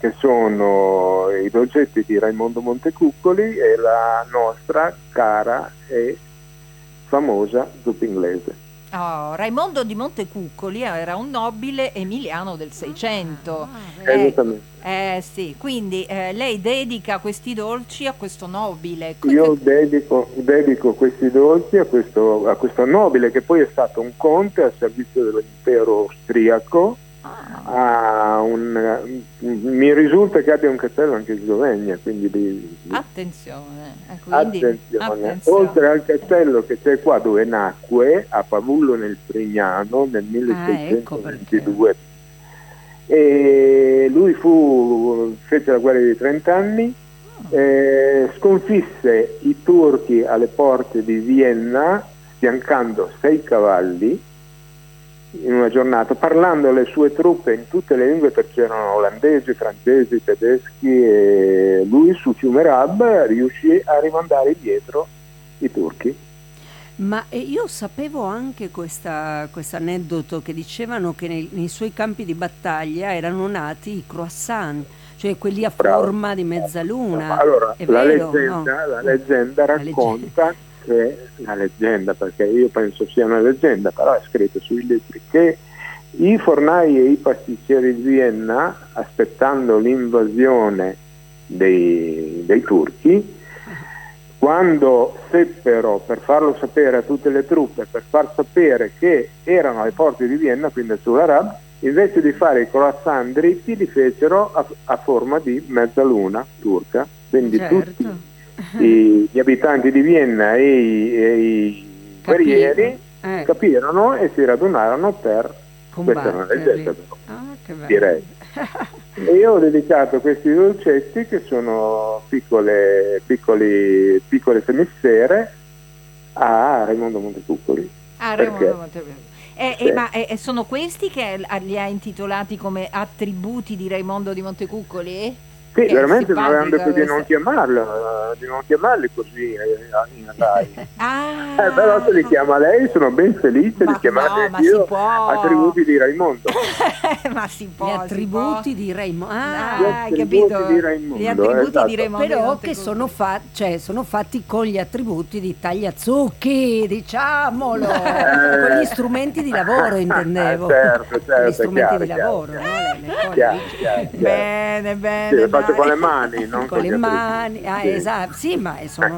che sono i dolcetti di Raimondo Montecuccoli e la nostra cara e famosa zuppa inglese. Oh, Raimondo di Montecuccoli era un nobile emiliano del Seicento. Esattamente. Sì, quindi lei dedica questi dolci a questo nobile. Io dedico questi dolci a questo nobile che poi è stato un conte al servizio dell'impero austriaco. Mi risulta che abbia un castello anche in Slovenia, quindi Attenzione, attenzione. Oltre al castello che c'è qua dove nacque, a Pavullo nel Prignano nel ecco 1622. E lui fece la guerra dei 30 anni, sconfisse i turchi alle porte di Vienna sfiancando 6 cavalli in una giornata, parlando alle sue truppe in tutte le lingue, perché erano olandesi, francesi, tedeschi, e lui su Fiume Rab riuscì a rimandare dietro i turchi. Ma io sapevo anche questo aneddoto che dicevano che nei suoi campi di battaglia erano nati i croissant, cioè quelli a forma di mezzaluna. Allora, È la vero, leggenda racconta la leggenda, perché io penso sia una leggenda, però è scritto sui libri, che i fornai e i pasticceri di Vienna, aspettando l'invasione dei turchi, quando seppero, per farlo sapere a tutte le truppe, per far sapere che erano alle porte di Vienna, quindi sull'Arab, invece di fare i croissant dritti li fecero a forma di mezzaluna turca, quindi tutti gli abitanti di Vienna e i guerrieri capirono e si radunarono per combattere. Direi. E io ho dedicato questi dolcetti, che sono piccole semissere, a Raimondo Montecuccoli. Ma sono questi che li ha intitolati come attributi di Raimondo di Montecuccoli? Sì, veramente non avevamo detto di non chiamarli così in Rai. Però se li chiama lei sono ben felice di chiamarli io attributi di Raimondo. Ma si può. Gli attributi di Raimondo. Capito? Gli attributi di Raimondo. Però che sono fatti con gli attributi di Tagliazucchi, diciamolo, con gli strumenti di lavoro, intendevo. Certo, gli strumenti di lavoro, Bene. Sì, lo faccio con le mani, non con le mani. Esatto, sì, ma sono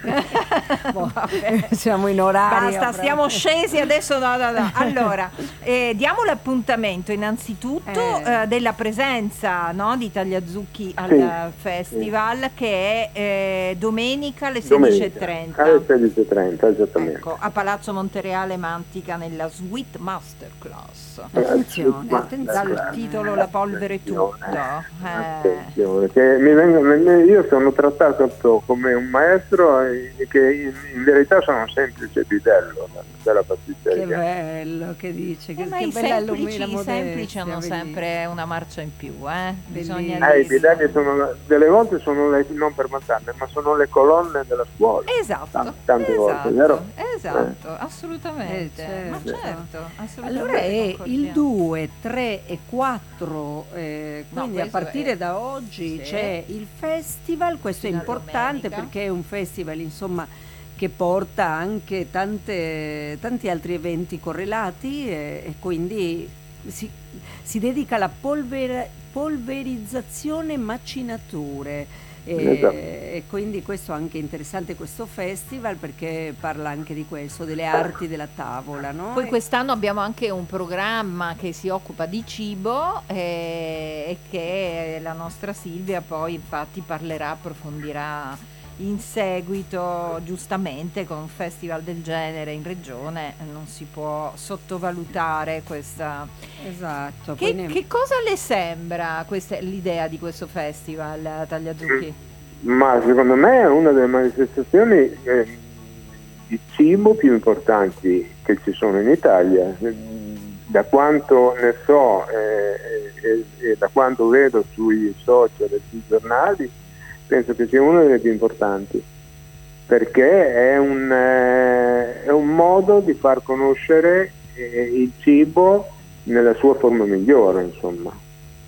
siamo in orario. Basta, stiamo scesi adesso. No. Allora, diamo l'appuntamento innanzitutto della presenza, no, di Tagliazucchi al festival, che è domenica alle 16:30. Alle 16:30, esattamente. Ecco, a Palazzo Montereale Mantica, nella Sweet Masterclass. Attenzione, dal titolo La polvere tutta. Che io sono trattato come un maestro che in verità sono un semplice bidello della pasticceria. Che bello che dice, che i bello, semplici hanno sempre una marcia in più, bisogna i bidelli delle volte sono non per manzane, ma sono le colonne della scuola. Esatto, tante volte, vero? Esatto, assolutamente. Certo. Ma certo, assolutamente. Allora è il 2, 3 e 4, quindi a partire da oggi c'è il festival. Questo è importante perché è un festival, insomma, che porta anche tanti altri eventi correlati, e quindi si dedica alla polverizzazione macinature. E quindi questo è anche interessante, questo festival, perché parla anche di questo, delle arti della tavola, no? Poi quest'anno abbiamo anche un programma che si occupa di cibo, e che la nostra Silvia poi infatti approfondirà in seguito. Giustamente, con un festival del genere in regione non si può sottovalutare questa. Esatto. Che cosa le sembra l'idea di questo festival, Tagliazucchi? Ma secondo me è una delle manifestazioni di cibo più importanti che ci sono in Italia. Da quanto ne so e da quanto vedo sui social e sui giornali, penso che sia una delle più importanti, perché è un modo di far conoscere il cibo nella sua forma migliore, insomma.